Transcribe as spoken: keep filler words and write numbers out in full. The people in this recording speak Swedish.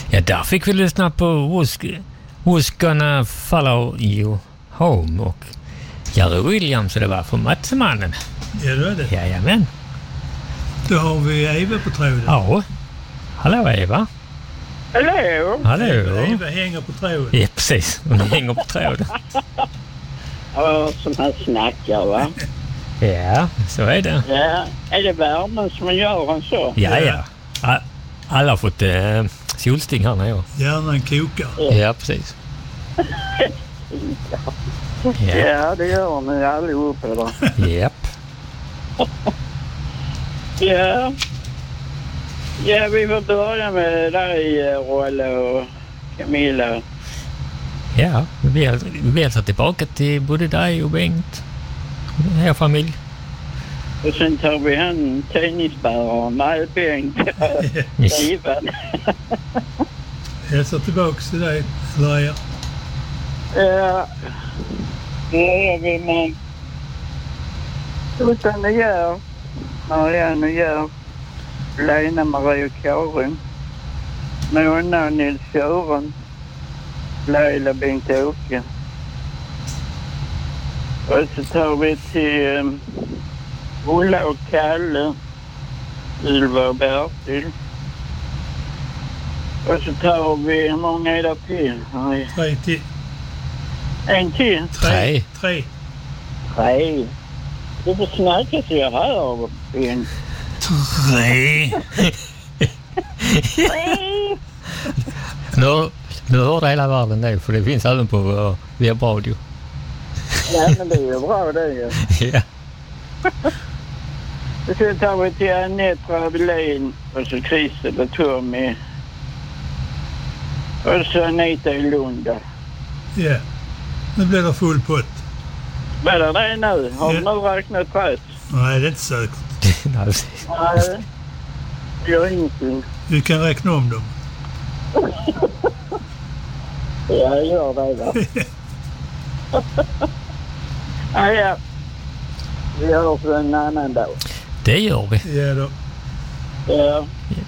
Ja, där fick vi lyssna på Who's, Who's Gonna Follow You Home och Jerry Williams, så det var för Matsemannen. Ja, det är det. Jajamän. Då har vi Eva på tråden. Ja. Hallå Eva. Hallå. Hallå. Eva hänger på tråden. Ja, precis. Hon hänger på tråden. Ja, som han snackar, va? Ja, så är det. Ja, är det värmen som gör han så? Ja, ja. A- Alla har fått eh, solsting här nere. Hjärnan kokar. Ja, precis. Ja, ja det gör ni allihop, eller? Japp. Ja. Ja, vi får börja med dig, Rolle och Camilla. Ja, vi är, vi är alltså tillbaka till både dig och Bengt. Er familj. Och sen tar vi han tennisbäraren, nej, Bengt. Ivan. Hälsa tillbaka till dig, Laia. Ja, det gör vi med Susanne Gör, Marianne Gör, Lena Marie och Karin, Mona Nils Sören, Laila Bengt-Åke. Och så tar vi till um, Ulla och Kalle, Ylva och Bertil. Och så tar vi, hur många är det till? Nej. Tre till. En till? Tre. Tre. Tre. Du får snacka så jag hör en. Tre. Tre. Nu, nu hör hela världen det, för det finns även på uh, webbradio. Ja, men det är ju bra det ju. Ja. Och så tar vi till Anette Ravelin och så Christel och Tommy. Och så Anita i Lund. Ja. Nu blir det full pott. Vad är det nu? Har du nu räknat rätt? Nej, det är inte säkert. Nej, precis. Nej. Det gör ingenting. Vi kan räkna om dem. Ja, jag gör det va. Ja, ja. Vi hörs en annan dag. Det gör vi. Ja då. Ja.